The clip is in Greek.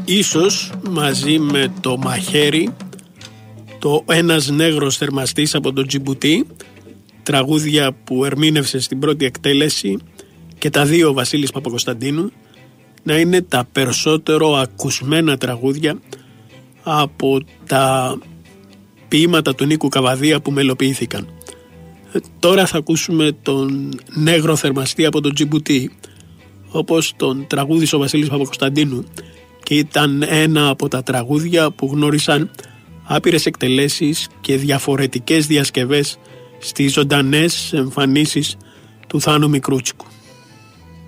ίσως μαζί με το Μαχαίρι, το Ένας Νέγρος Θερμαστής από τον Τζιμπουτί, τραγούδια που ερμήνευσε στην πρώτη εκτέλεση, και τα δύο Βασίλης Παπακοσταντίνου, να είναι τα περισσότερο ακουσμένα τραγούδια από τα ποίηματα του Νίκου Καβαδία που μελοποιήθηκαν. Τώρα θα ακούσουμε τον Νέγρο Θερμαστή από τον Τζιμπουτί, όπως τον τραγούδισε ο Βασίλης Παπακοσταντίνου, και ήταν ένα από τα τραγούδια που γνώρισαν άπειρες εκτελέσεις και διαφορετικές διασκευές στις ζωντανές εμφανίσεις του Θάνου Μικρούτσικου.